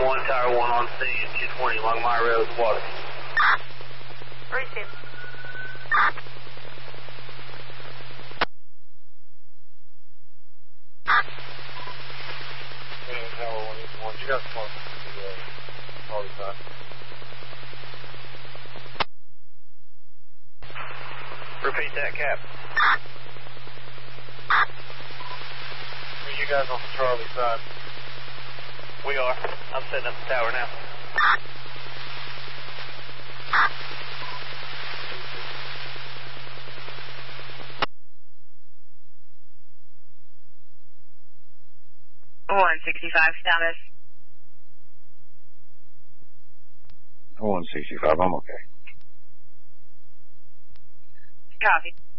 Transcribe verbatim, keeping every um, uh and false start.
one, Tower one on scene, two twenty Longmire Road, water. Receive. Tower one, East one, you got smoke to the Harley side. Repeat that, Cap. Are you guys on the Charlie side? We are. I'm setting up the tower now. one sixty-five status. one sixty-five, I'm okay. Copy.